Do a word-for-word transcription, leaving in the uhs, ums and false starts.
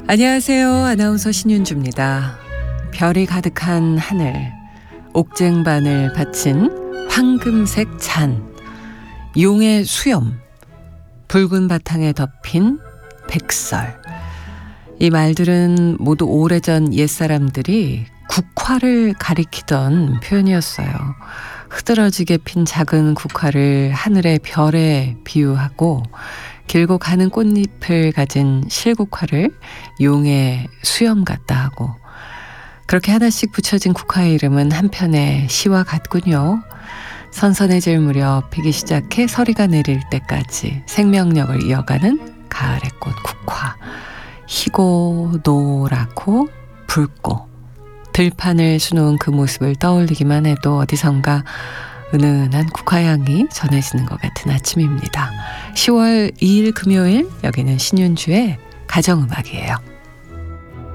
안녕하세요. 아나운서 신윤주입니다. 별이 가득한 하늘, 옥쟁반을 바친 황금색 잔, 용의 수염, 붉은 바탕에 덮인 백설. 이 말들은 모두 오래전 옛사람들이 국화를 가리키던 표현이었어요. 흐드러지게 핀 작은 국화를 하늘의 별에 비유하고 길고 가는 꽃잎을 가진 실국화를 용의 수염 같다 하고, 그렇게 하나씩 붙여진 국화의 이름은 한편의 시와 같군요. 선선해질 무렵 피기 시작해 서리가 내릴 때까지 생명력을 이어가는 가을의 꽃 국화. 희고 노랗고 붉고 들판을 수놓은 그 모습을 떠올리기만 해도 어디선가 은은한 국화향이 전해지는 것 같은 아침입니다. 시월 이일 금요일, 여기는 신윤주의 가정음악이에요.